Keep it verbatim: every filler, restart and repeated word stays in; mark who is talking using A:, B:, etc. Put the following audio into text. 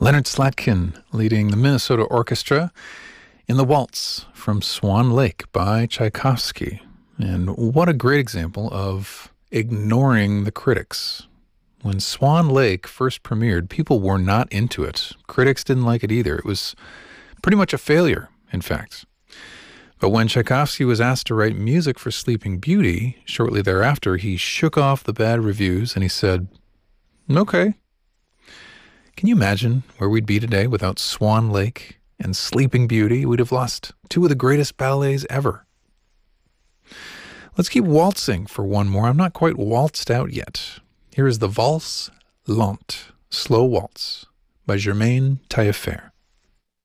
A: Leonard Slatkin leading the Minnesota Orchestra in the Waltz from Swan Lake by Tchaikovsky. And what a great example of ignoring the critics. When Swan Lake first premiered, people were not into it. Critics didn't like it either. It was pretty much a failure, in fact. But when Tchaikovsky was asked to write music for Sleeping Beauty, shortly thereafter, he shook off the bad reviews and he said, okay. Can you imagine where we'd be today without Swan Lake and Sleeping Beauty? We'd have lost two of the greatest ballets ever. Let's keep waltzing for one more. I'm not quite waltzed out yet. Here is the Valse Lente, Slow Waltz by Germaine Taillefer.